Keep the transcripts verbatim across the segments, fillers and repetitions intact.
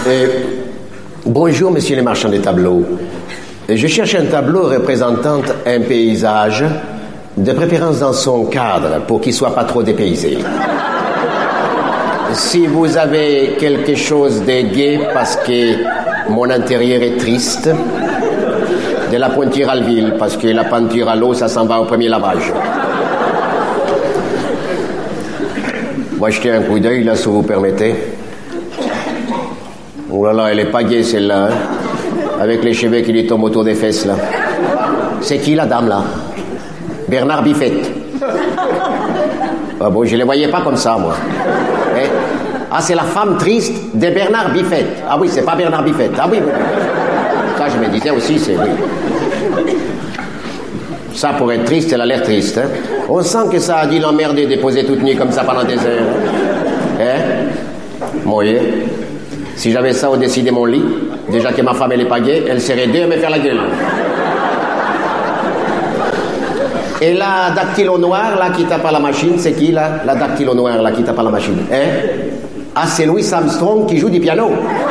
Euh, bonjour, monsieur le marchand de tableaux. Je cherche un tableau représentant un paysage, de préférence dans son cadre, pour qu'il ne soit pas trop dépaysé. Si vous avez quelque chose de gai, parce que mon intérieur est triste, de la peinture à l'huile, parce que la peinture à l'eau, ça s'en va au premier lavage. Moi, jetez un coup d'œil, là, si vous permettez. Oh là là, elle est pas gaie, celle-là, hein, avec les cheveux qui lui tombent autour des fesses, là. C'est qui, la dame, là? Bernard Biffette. Ah bon, je les voyais pas comme ça, moi. Eh? Ah, c'est la femme triste de Bernard Biffette. Ah oui, c'est pas Bernard Biffette. Ah oui, oui. Ça, je me disais aussi, c'est... Oui. Ça, pour être triste, elle a l'air triste, hein. On sent que ça a dû l'emmerder de poser toute nuit comme ça pendant des heures. Hein? Moi, si j'avais ça au-dessus de mon lit, déjà que ma femme, elle est pas gaie, elle serait deux à me faire la gueule. Et la dactylo noire, là, qui tape à la machine, c'est qui, là? La dactylo noire, là, qui tape à la machine. Hein? Ah, c'est Louis Armstrong qui joue du piano.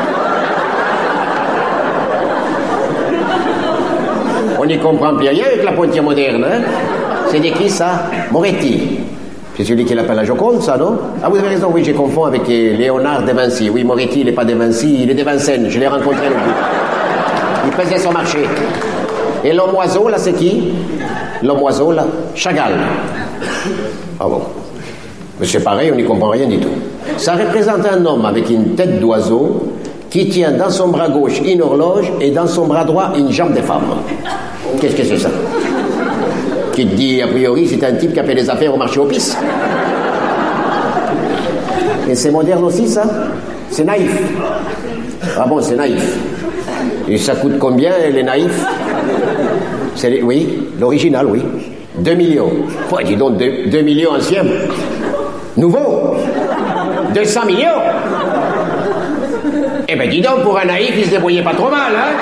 On n'y comprend plus rien avec la pointure moderne, hein? C'est de qui, ça? Moretti. C'est celui qui l'appelle la Joconde, ça, non? Ah, vous avez raison, oui, je confonds avec Léonard de Vinci. Oui, Moretti, il n'est pas de Vinci, il est de Vincennes. Je l'ai rencontré le plus. Il faisait son marché. Et l'homme oiseau, là, c'est qui? L'homme oiseau, là? Chagall. Ah bon. Mais c'est pareil, on n'y comprend rien du tout. Ça représente un homme avec une tête d'oiseau qui tient dans son bras gauche une horloge et dans son bras droit une jambe de femme. Qu'est-ce que c'est ça? Qui te dit, a priori, c'est un type qui a fait des affaires au marché aux pistes. Et c'est moderne aussi, ça? C'est naïf. Ah bon, c'est naïf. Et ça coûte combien, les naïfs? C'est les... Oui, l'original, oui. Deux millions. Ouais, dis donc, deux, deux millions anciens. Nouveau. Deux cents millions. Eh ben, dis donc, pour un naïf, il se débrouillait pas trop mal, hein?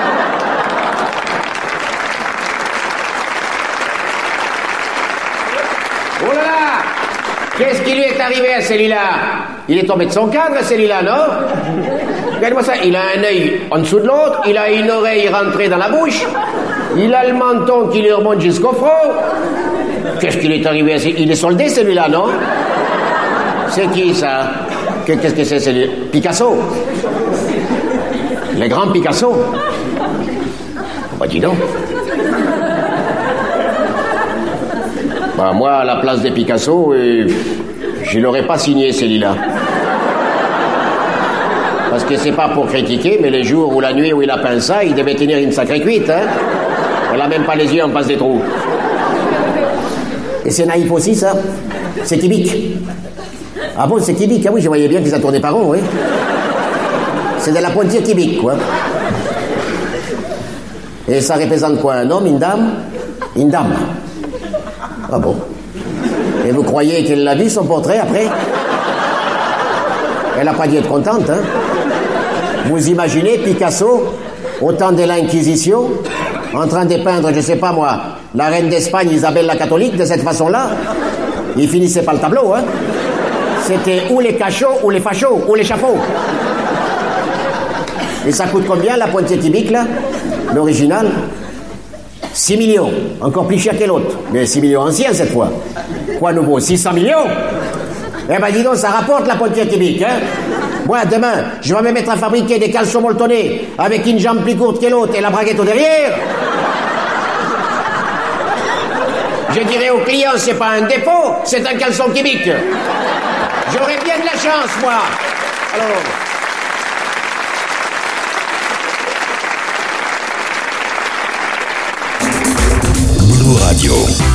Oh là là! Qu'est-ce qui lui est arrivé à celui-là? Il est tombé de son cadre, celui-là, non? Regarde-moi ça, il a un œil en dessous de l'autre, il a une oreille rentrée dans la bouche, il a le menton qui lui remonte jusqu'au front. Qu'est-ce qui lui est arrivé à celui-là? Il est soldé, celui-là, non? C'est qui, ça? Qu'est-ce que c'est, celui-là? Picasso. Le grand Picasso. Bah, dis donc. Bah, moi, à la place de Picasso, euh, je l'aurais pas signé, celui-là. Parce que c'est pas pour critiquer, mais les jours ou la nuit où il a peint ça, il devait tenir une sacrée cuite, hein. On n'a même pas les yeux en face des trous. Et c'est naïf aussi, ça? C'est Kibik. Ah bon, c'est Kibik? Ah oui, je voyais bien qu'ils a tourné par rond, oui. C'est de la pointure Kibik, quoi. Et ça représente quoi? Un homme, une dame? Une dame. Ah bon? Et vous croyez qu'elle l'a vu, son portrait, après? Elle n'a pas dû être contente, hein? Vous imaginez Picasso, au temps de l'Inquisition, en train de peindre, je sais pas moi, la reine d'Espagne, Isabelle la catholique, de cette façon-là? Il finissait pas le tableau, hein? C'était ou les cachots, ou les fachos, ou les chapeaux. Et ça coûte combien, la pointure Kibik, là? L'original? six millions. Encore plus cher que l'autre. Mais six millions anciens, cette fois. Quoi nouveau? six cents millions? Eh ben, dis donc, ça rapporte la pointure Kibik, hein? Moi, demain, je vais me mettre à fabriquer des caleçons molletonnés avec une jambe plus courte que l'autre et la braguette au derrière. Je dirais au client, c'est pas un dépôt, c'est un caleçon Kibik. J'aurais bien de la chance, moi. Alors... Radio.